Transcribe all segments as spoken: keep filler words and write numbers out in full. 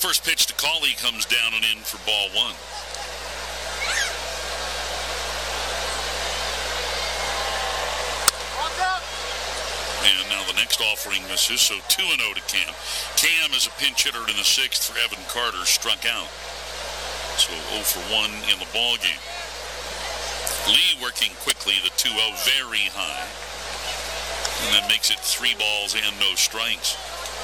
First pitch to Cawley comes down and in for ball one. And now the next offering misses, so two and oh to Cam. Cam is a pinch hitter in the sixth for Evan Carter, struck out. So oh for one in the ball game. Lee working quickly, the two oh very high. And that makes it three balls and no strikes.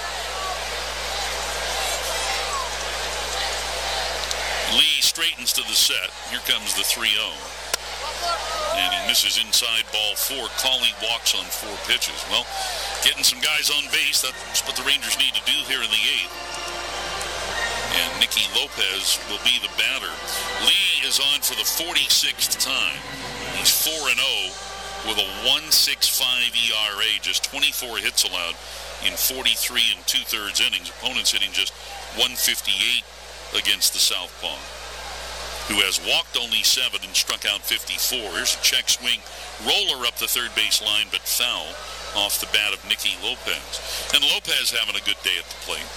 Lee straightens to the set. Here comes the three oh. And he misses inside ball four. Cawley walks on four pitches. Well, getting some guys on base, that's what the Rangers need to do here in the eighth. And Nicky Lopez will be the batter. Lee is on for the forty-sixth time. He's four and oh with a one point six five E R A, just twenty-four hits allowed in forty-three and two-thirds innings. Opponents hitting just one fifty-eight against the southpaw, who has walked only seven and struck out fifty-four. Here's a check swing roller up the third base line, but foul off the bat of Nicky Lopez. And Lopez having a good day at the plate.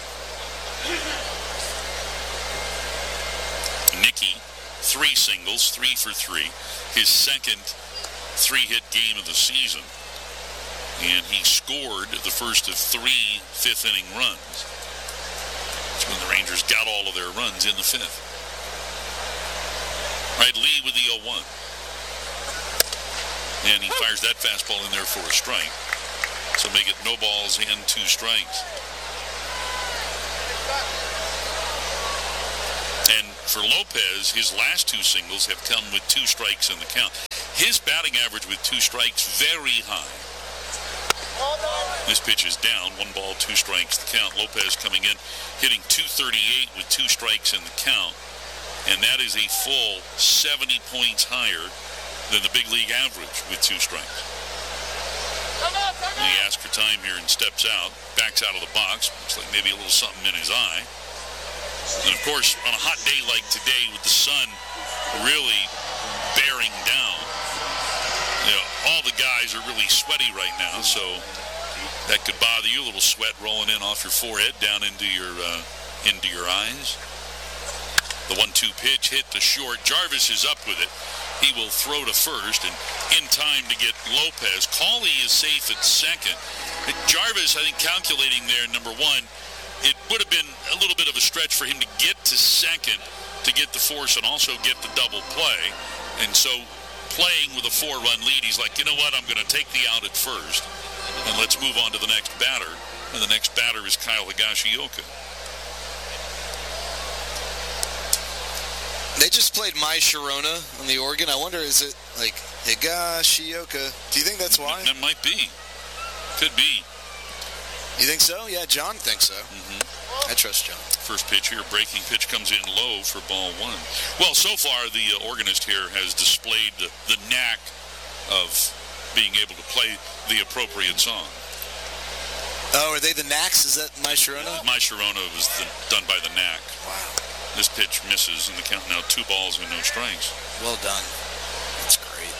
Nicky, three singles, three for three. His second three-hit game of the season. And he scored the first of three fifth-inning runs. That's when the Rangers got all of their runs in the fifth. Right, Lee with the oh one. And he fires that fastball in there for a strike. So make it no balls and two strikes. And for Lopez, his last two singles have come with two strikes in the count. His batting average with two strikes, very high. This pitch is down, one ball, two strikes the count. Lopez coming in, hitting two thirty-eight with two strikes in the count. And that is a full seventy points higher than the big league average with two strikes. And he asks for time here and steps out, backs out of the box. Looks like maybe a little something in his eye. And of course, on a hot day like today with the sun really bearing down, you know, all the guys are really sweaty right now, so that could bother you. A little sweat rolling in off your forehead down into your uh, into your eyes. The one two pitch hit to short. Jarvis is up with it. He will throw to first and in time to get Lopez. Cawley is safe at second. Jarvis, I think, calculating there, number one, it would have been a little bit of a stretch for him to get to second to get the force and also get the double play. And so playing with a four-run lead, he's like, you know what, I'm going to take the out at first, and let's move on to the next batter. And the next batter is Kyle Higashioka. They just played My Sharona on the organ. I wonder, is it like Higashioka? Do you think that's why? That might be. Could be. You think so? Yeah, John thinks so. Mm-hmm. I trust John. First pitch here, breaking pitch comes in low for ball one. Well, so far the uh, organist here has displayed the, the knack of being able to play the appropriate song. Oh, are they the Knacks? Is that My Sharona? My Sharona was the, done by the Knack. Wow. This pitch misses, and the count now two balls and no strikes. Well done. That's great.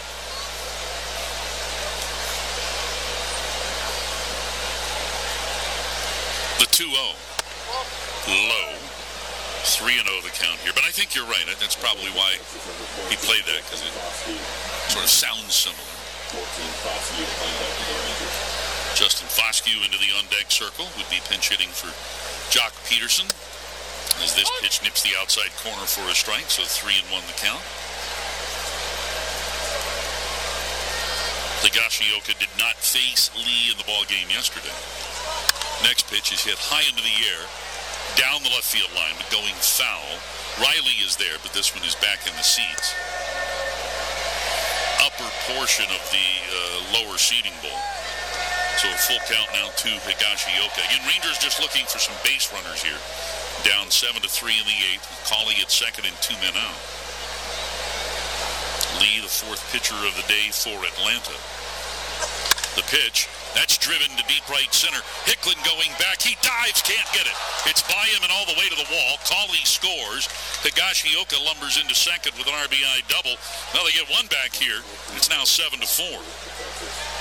The two oh. Low. three and oh the count here. But I think you're right. That's probably why he played that, because it sort of sounds similar. Justin Foscue into the on-deck circle would be pinch hitting for Jock Peterson, as this pitch nips the outside corner for a strike, so three and one the count. Higashioka did not face Lee in the ball game yesterday. Next pitch is hit high into the air, down the left field line, but going foul. Riley is there, but this one is back in the seats. Upper portion of the uh, lower seating bowl. So a full count now to Higashioka. Again, Rangers just looking for some base runners here. Down seven to three in the eighth. Cawley at second and two men out. Lee, the fourth pitcher of the day for Atlanta. The pitch, that's driven to deep right center. Hicklin going back. He dives, can't get it. It's by him and all the way to the wall. Cawley scores. Higashioka lumbers into second with an R B I double. Well, they get one back here. It's now seven to four.